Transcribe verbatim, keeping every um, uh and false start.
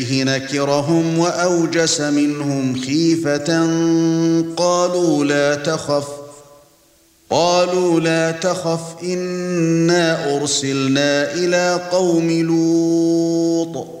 نكرهم وأوجس منهم خيفة قالوا لا تخف قالوا لا تخف إنا أرسلنا إلى قوم لوط